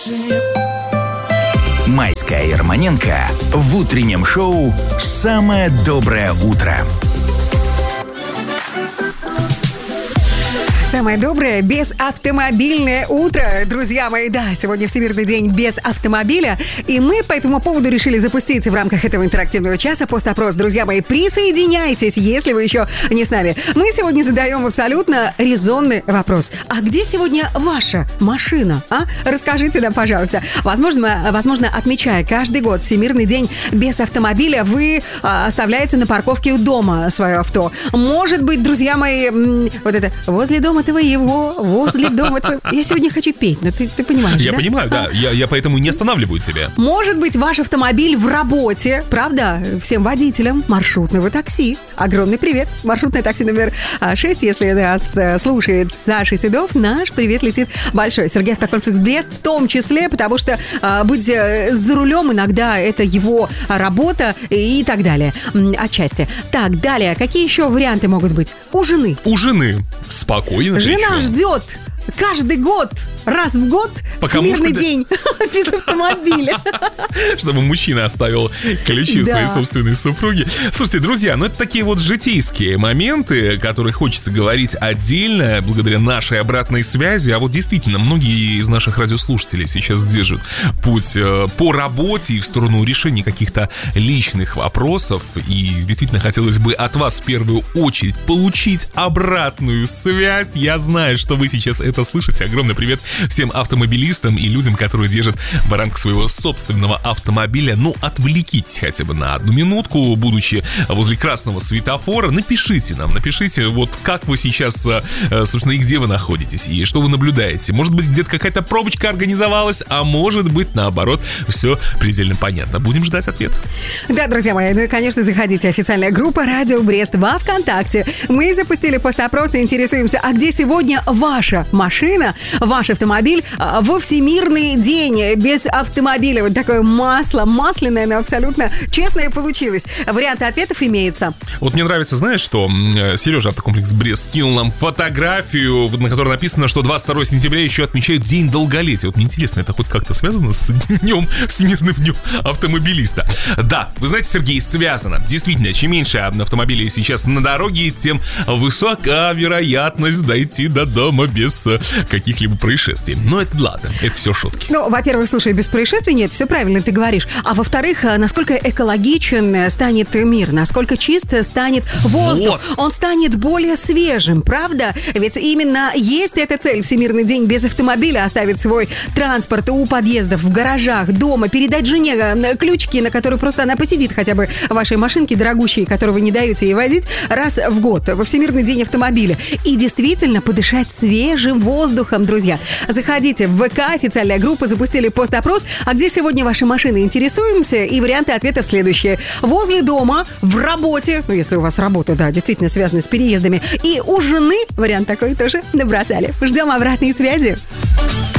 Майская и Романенко в утреннем шоу «Самое доброе утро». Самое доброе безавтомобильное утро, друзья мои. Да, сегодня Всемирный день без автомобиля, и мы по этому поводу решили запустить в рамках этого интерактивного часа пост-опрос. Друзья мои, присоединяйтесь, если вы еще не с нами. Мы сегодня задаем абсолютно резонный вопрос. А где сегодня ваша машина? Расскажите нам, пожалуйста. Возможно, отмечая каждый год Всемирный день без автомобиля, вы оставляете на парковке у дома свое авто. Может быть, друзья мои, вот это возле дома твоего, возле дома твоего. Я сегодня хочу петь, но ты понимаешь, Я да? понимаю, да. Я поэтому не останавливаю себя. Может быть, ваш автомобиль в работе, правда? Всем водителям маршрутного такси. Огромный привет. Маршрутное такси номер 6, если нас слушает Саша Седов, наш привет летит большой. Сергей Автокомплекс Брест в том числе, потому что быть за рулем иногда это его работа и так далее. Отчасти. Так, далее. Какие еще варианты могут быть? У жены. У жены. Спокойно. Жена ждет каждый год, раз в год, Всемирный день без автомобиля. Чтобы мужчина оставил ключи у своей собственной супруги. Слушайте, друзья, это такие вот житейские моменты, которые хочется говорить отдельно, благодаря нашей обратной связи. А вот действительно, многие из наших радиослушателей сейчас держат путь по работе и в сторону решения каких-то личных вопросов. И действительно хотелось бы от вас в первую очередь получить обратную связь. Я знаю, что вы сейчас это слышите. Огромный привет всем автомобилистам и людям, которые держат баранку своего собственного автомобиля. Отвлекитесь хотя бы на одну минутку, будучи возле красного светофора. Напишите нам, вот как вы сейчас, собственно, и где вы находитесь, и что вы наблюдаете. Может быть, где-то какая-то пробочка организовалась, а может быть, наоборот, все предельно понятно. Будем ждать ответ. Да, друзья мои, и, конечно, заходите. Официальная группа «Радио Брест» во ВКонтакте. Мы запустили пост-опрос и интересуемся, а где сегодня ваша машина, ваш автомобиль во Всемирный день без автомобиля. Вот такое масло, масляное, но абсолютно честное получилось. Варианты ответов имеются. Вот мне нравится, знаешь, что Сережа Автокомплекс Брест скинул нам фотографию, на которой написано, что 22 сентября еще отмечают День долголетия. Вот мне интересно, это хоть как-то связано с Всемирным днем автомобилиста? Да, вы знаете, Сергей, связано. Действительно, чем меньше автомобилей сейчас на дороге, тем высока вероятность дойти до дома без каких-либо происшествий. Но это ладно, это все шутки. Во-первых, слушай, без происшествий нет, все правильно ты говоришь. А во-вторых, насколько экологичен станет мир, насколько чист станет воздух, он станет более свежим, правда? Ведь именно есть эта цель. Всемирный день без автомобиля, оставить свой транспорт у подъездов, в гаражах, дома, передать жене ключики, на которые просто она посидит хотя бы в вашей машинке дорогущей, которую вы не даете ей водить, раз в год, во Всемирный день автомобиля. И действительно подышать свежим воздухом, друзья. Заходите в ВК, официальная группа, запустили пост-опрос. А где сегодня ваши машины? Интересуемся. И варианты ответов следующие. Возле дома, в работе, если у вас работа, да, действительно связана с переездами, и у жены, вариант такой тоже набросали. Ждем обратной связи.